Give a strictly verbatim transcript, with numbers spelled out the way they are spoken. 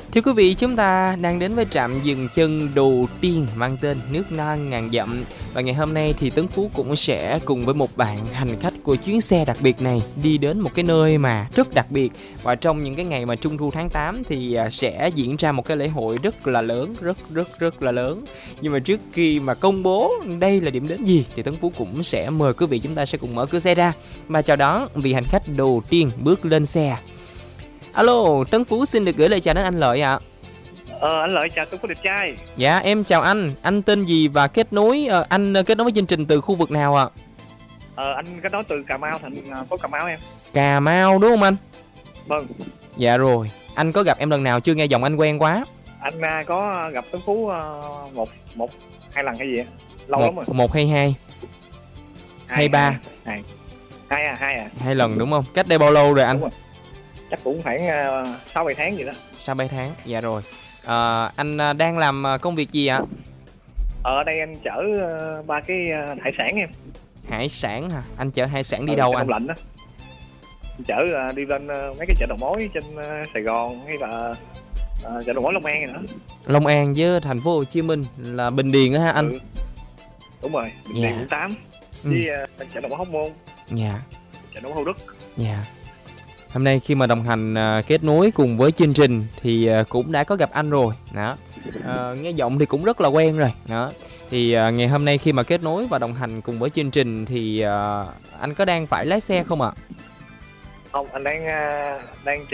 Thưa quý vị, chúng ta đang đến với trạm dừng chân đầu tiên mang tên Nước Non Ngàn Dặm. Và ngày hôm nay thì Tấn Phú cũng sẽ cùng với một bạn hành khách của chuyến xe đặc biệt này đi đến một cái nơi mà rất đặc biệt. Và trong những cái ngày mà Trung thu tháng tám thì sẽ diễn ra một cái lễ hội rất là lớn, rất rất rất là lớn. Nhưng mà trước khi mà công bố đây là điểm đến gì thì Tấn Phú cũng sẽ mời quý vị chúng ta sẽ cùng mở cửa xe ra mà chào đón vị hành khách đầu tiên bước lên xe. Alo, Tấn Phú xin được gửi lời chào đến anh Lợi ạ. À. Ờ, anh Lợi chào Tấn Phú đẹp trai. Dạ, em chào anh. Anh tên gì và kết nối uh, anh kết nối với chương trình từ khu vực nào ạ? À? Ờ, anh kết nối từ Cà Mau, thành phố Cà Mau em. Cà Mau đúng không anh? Vâng. Dạ rồi. Anh có gặp em lần nào chưa, nghe giọng anh quen quá? Anh uh, có gặp Tấn Phú uh, một một hai lần hay gì? Lâu một, lắm rồi. Một hay hai? Hai, hay ba? Hai. Hai à, hai à. Hai lần đúng không? Cách đây bao lâu rồi anh? Đúng rồi. Chắc cũng khoảng sáu bảy tháng gì đó. sáu bảy tháng, dạ rồi. À, anh đang làm công việc gì ạ? Ở đây anh chở uh, ba cái uh, hải sản em. Hải sản hả? Anh chở hải sản đi ừ, đâu anh? Đông lạnh đó. Anh chở uh, đi lên uh, mấy cái chợ đầu mối trên uh, Sài Gòn hay là uh, chợ đầu mối Long An này nữa. Long An với thành phố Hồ Chí Minh là Bình Điền á ha anh? Ừ. Đúng rồi, Bình dạ. Điền quận tám ừ. với uh, chợ đầu mối Hóc Môn. Dạ. Chợ đầu mối Thủ Đức. Dạ. Hôm nay khi mà đồng hành uh, kết nối cùng với chương trình thì uh, cũng đã có gặp anh rồi đó. Uh, nghe giọng thì cũng rất là quen rồi đó. Thì uh, ngày hôm nay khi mà kết nối và đồng hành cùng với chương trình thì uh, anh có đang phải lái xe không ạ? À? Không, anh đang uh, đang chở